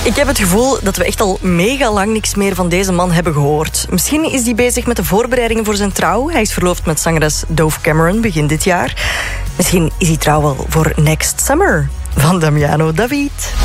Ik heb het gevoel dat we echt al mega lang niks meer van deze man hebben gehoord. Misschien is hij bezig met de voorbereidingen voor zijn trouw. Hij is verloofd met zangeres Dove Cameron begin dit jaar. Misschien is hij trouw wel voor Next Summer van Damiano David.